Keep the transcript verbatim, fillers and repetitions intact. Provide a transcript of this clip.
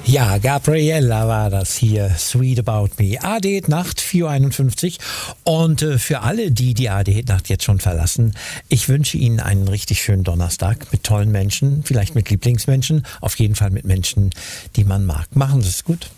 Ja, Gabriella war das hier, Sweet About Me. A D Nacht vier Uhr einundfünfzig. Und äh, für alle, die die A D Nacht jetzt schon verlassen, ich wünsche Ihnen einen richtig schönen Donnerstag mit tollen Menschen, vielleicht mit Lieblingsmenschen, auf jeden Fall mit Menschen, die man mag. Machen Sie es gut.